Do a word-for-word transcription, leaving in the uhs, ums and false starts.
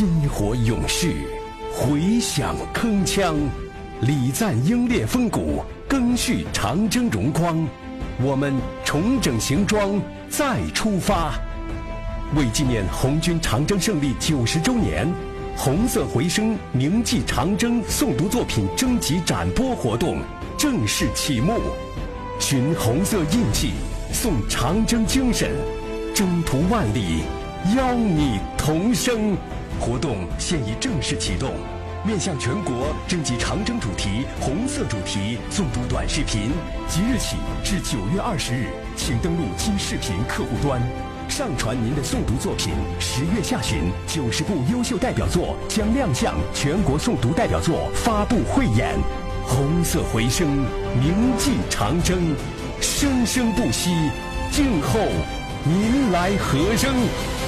薪火勇士，回响铿锵，礼赞英烈风骨，更续长征荣光。我们重整行装，再出发。为纪念红军长征胜利九十周年，红色回声铭记长征诵读作品征集展播活动正式启幕。寻红色印记，颂长征精神，征途万里，邀你同声。活动现已正式启动，面向全国征集长征主题、红色主题诵读短视频，即日起至九月二十日，请登录今视频客户端，上传您的诵读作品。十月下旬，九十部优秀代表作将亮相全国诵读代表作发布汇演。红色回声，铭记长征，生生不息，静候您来和声。